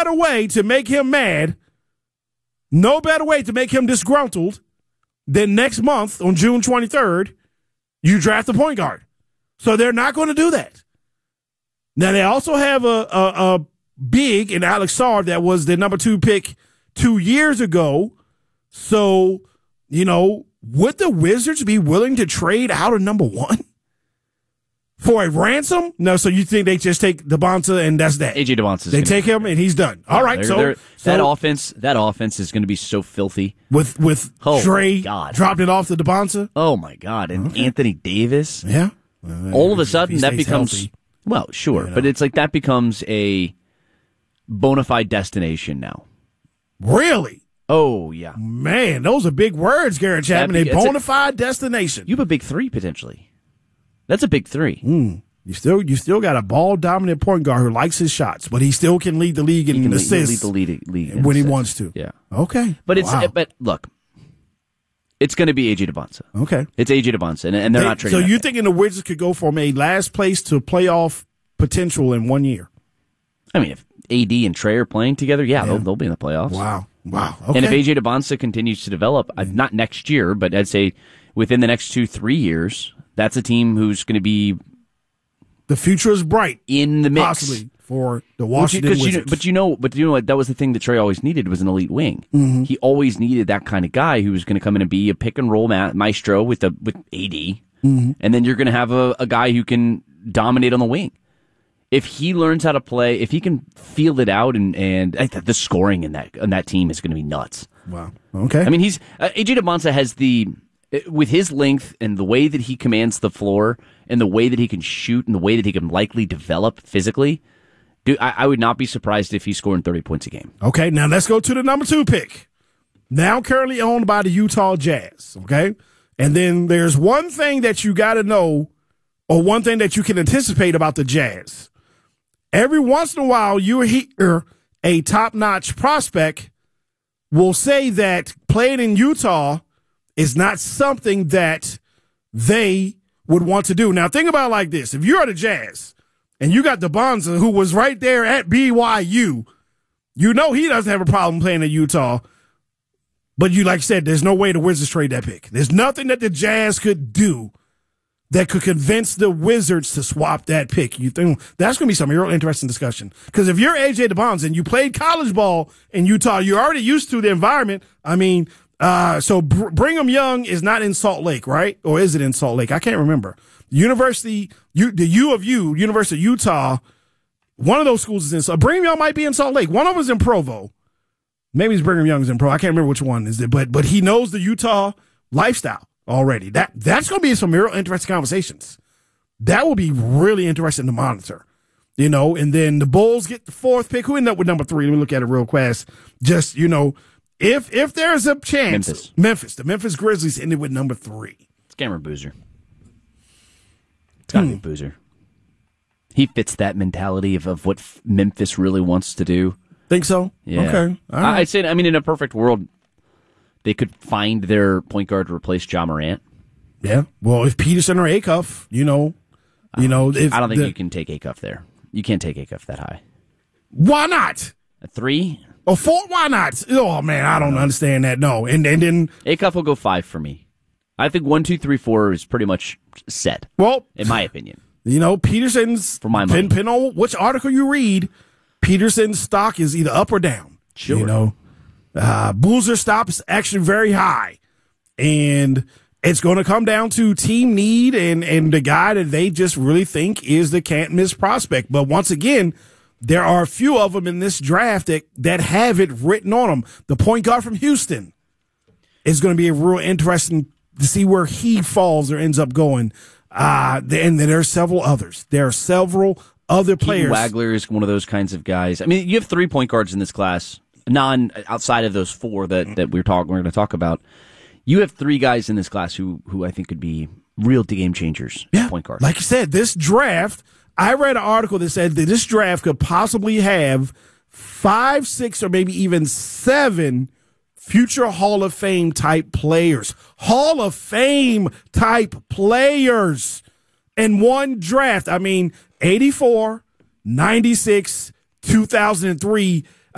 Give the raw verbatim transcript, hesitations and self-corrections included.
better way to make him mad, no better way to make him disgruntled than next month on June twenty-third, you draft a point guard. So they're not going to do that. Now, they also have a, a, a big in Alex Sarr that was the number two pick two years ago. So, you know, would the Wizards be willing to trade out of number one for a ransom? No, so you think they just take Debonta and that's that? A J Debonta. They take him and he's done. All right, they're, so, they're, so that offense, that offense is going to be so filthy with with oh Dre God. dropping it off to Debonta. Oh my God! And okay. Anthony Davis. Yeah. Well, all of a sudden that becomes healthy. well, sure, you know. But it's like that becomes a bona fide destination now. Really? Oh yeah, man, those are big words, Garrett Chapman. Be, a bona fide a, destination. You have a big three potentially. That's a big three. Mm. You still, you still got a ball dominant point guard who likes his shots, but he still can lead the league in he can assists. Lead, lead the league, league when assists. he wants to. Yeah. Okay. But it's wow. but look, it's going to be A J Debonta. Okay. It's A J Debonta, and, and they're they, not trading. So you're pick. thinking the Wizards could go from a last place to playoff potential in one year? I mean, if A D and Trey are playing together, yeah, yeah. They'll, they'll be in the playoffs. Wow. Wow. Okay. And if A J Debonta continues to develop, uh, not next year, but I'd say within the next two, three years, that's a team who's going to be. The future is bright in the mix, possibly for the Washington you, Wizards. You, but you know, but you know what? That was the thing that Trey always needed was an elite wing. Mm-hmm. He always needed that kind of guy who was going to come in and be a pick and roll ma- maestro with the with A D, mm-hmm. and then you're going to have a, a guy who can dominate on the wing. If he learns how to play, if he can feel it out, and and the scoring in that in that team is going to be nuts. Wow. Okay. I mean, he's uh, A J Debonta has the. With his length and the way that he commands the floor and the way that he can shoot and the way that he can likely develop physically, dude, I, I would not be surprised if he's scoring thirty points a game. Okay, now let's go to the number two pick. Now currently owned by the Utah Jazz, okay? And then there's one thing that you got to know or one thing that you can anticipate about the Jazz. Every once in a while, you hear a top-notch prospect will say that playing in Utah is not something that they would want to do. Now, think about it like this. If you're the Jazz and you got Debonta, who was right there at B Y U, you know he doesn't have a problem playing in Utah. But you, like I said, there's no way the Wizards trade that pick. There's nothing that the Jazz could do that could convince the Wizards to swap that pick. You think that's going to be some real interesting discussion. Because if you're A J Debonta and you played college ball in Utah, you're already used to the environment. I mean, Uh, so Br- Brigham Young is not in Salt Lake, right? Or is it in Salt Lake? I can't remember. University, U, the U of U, University of Utah, one of those schools is in Salt Brigham Young might be in Salt Lake. One of them is in Provo. Maybe it's Brigham Young's in Provo. I can't remember which one is it, but, but he knows the Utah lifestyle already. That, that's going to be some real interesting conversations. That will be really interesting to monitor, you know, and then the Bulls get the fourth pick. Who ended up with number three? Let me look at it real fast. Just, you know, If if there's a chance, Memphis, Memphis the Memphis Grizzlies ended with number three. It's Cameron Boozer. It's got to hmm. be Boozer. He fits that mentality of, of what Memphis really wants to do. Think so? Yeah. Okay. All right. I'd say, I mean, in a perfect world, they could find their point guard to replace Ja Morant. Yeah. Well, if Peterson or Acuff, you know, you know, if I don't think the, you can take Acuff there. You can't take Acuff that high. Why not? A three? A four? Why not? Oh man, I don't understand that. No, and and then Acuff will go five for me. I think one, two, three, four is pretty much set. Well, in my opinion, you know, Peterson's for my money. Pin, pin on which article you read. Peterson's stock is either up or down. Sure, you know, uh, Boozer's stock is actually very high, and it's going to come down to team need and and the guy that they just really think is the can't miss prospect. But once again, there are a few of them in this draft that, that have it written on them. The point guard from Houston is going to be a real interesting to see where he falls or ends up going. Uh, and there are several others. There are several other players. Keaton Wagler is one of those kinds of guys. I mean, you have three point guards in this class, non outside of those four that, that we're talking, we're going to talk about. You have three guys in this class who, who I think could be real game changers. Yeah. Point guard. Like you said, this draft, I read an article that said that this draft could possibly have five, six, or maybe even seven future Hall of Fame type players. Hall of Fame type players in one draft. I mean, eighty-four, ninety-six, two thousand three.